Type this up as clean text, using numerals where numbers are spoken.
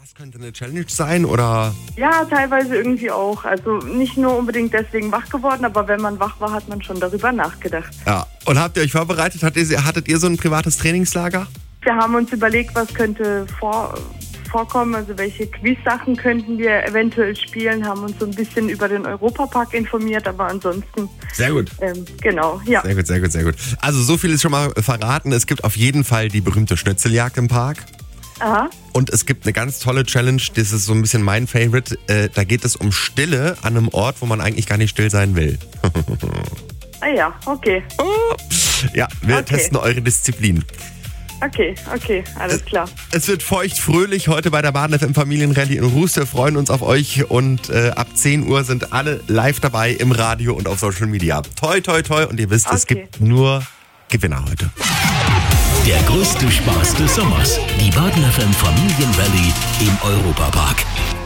Das könnte eine Challenge sein, oder? Ja, teilweise irgendwie auch. Also nicht nur unbedingt deswegen wach geworden, aber wenn man wach war, hat man schon darüber nachgedacht. Ja. Und habt ihr euch vorbereitet? Hattet ihr so ein privates Trainingslager? Wir haben uns überlegt, was könnte vorkommen, also welche Quiz-Sachen könnten wir eventuell spielen, haben uns so ein bisschen über den Europapark informiert, aber ansonsten... Sehr gut. Genau, ja. Sehr gut, sehr gut, sehr gut. Also so viel ist schon mal verraten. Es gibt auf jeden Fall die berühmte Schnitzeljagd im Park. Aha. Und es gibt eine ganz tolle Challenge, das ist so ein bisschen mein Favorite. Da geht es um Stille an einem Ort, wo man eigentlich gar nicht still sein will. Ah ja, okay. Ja, wir testen eure Disziplin. Okay, alles klar. Es wird feucht fröhlich heute bei der Baden FM Familienrallye in Rust. Wir freuen uns auf euch und ab 10 Uhr sind alle live dabei im Radio und auf Social Media. Toi, toi, toi. Und ihr wisst, es gibt nur Gewinner heute. Der größte Spaß des Sommers. Die Baden FM Familienrallye im Europapark.